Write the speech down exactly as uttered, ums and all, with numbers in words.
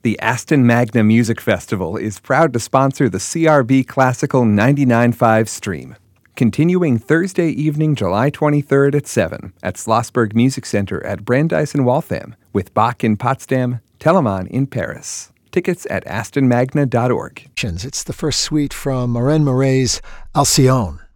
The Aston Magna Music Festival is proud to sponsor the C R B Classical ninety-nine point five stream. Continuing Thursday evening, July twenty-third at seven at Schlossberg Music Center at Brandeis in Waltham, with Bach in Potsdam, Telemann in Paris. Tickets at aston magna dot org. It's the first suite from Maren Murray's Alcyone.